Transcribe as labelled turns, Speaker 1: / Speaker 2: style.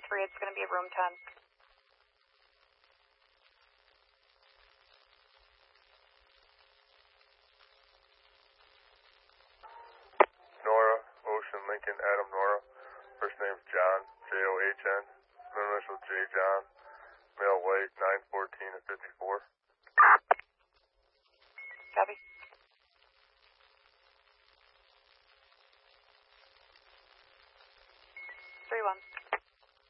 Speaker 1: 3, it's going to be room 10.
Speaker 2: Nora, Ocean, Lincoln, Adam, Nora. First name's John, John. Middle initial J. John. Male white, 914 to 54.
Speaker 1: Copy. 3-1.